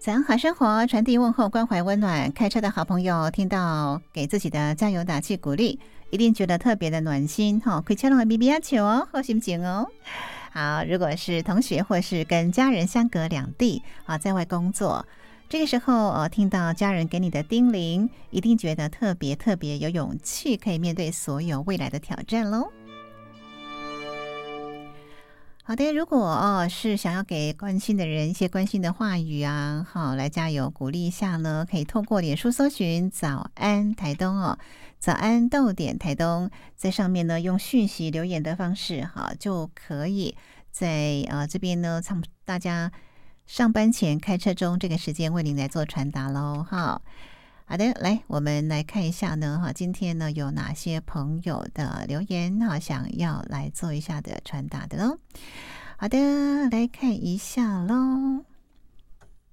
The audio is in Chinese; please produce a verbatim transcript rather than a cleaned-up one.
早安好生活，传递问候，关怀温暖。开车的好朋友听到给自己的加油打气鼓励，一定觉得特别的暖心哈。开车的比比亚球哦，好心情哦。好，如果是同学或是跟家人相隔两地啊，在外工作，这个时候呃，听到家人给你的叮咛，一定觉得特别特别有勇气，可以面对所有未来的挑战喽。好的，如果哦是想要给关心的人一些关心的话语啊，好来加油鼓励一下呢，可以透过脸书搜寻早安台东哦，早安逗点台东，在上面呢用讯息留言的方式哈，就可以在呃这边呢，大家上班前开车中这个时间为您来做传达喽哈。好的，来我们来看一下呢哈，今天呢有哪些朋友的留言哈，想要来做一下的传达的喽。好的，来看一下喽。